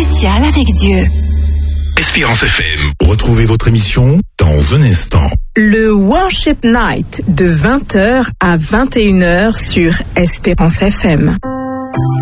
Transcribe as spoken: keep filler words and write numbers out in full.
spécial avec Dieu. Espérance F M. Retrouvez votre émission dans un instant. Le Worship Night de vingt heures à vingt et une heures sur Espérance F M.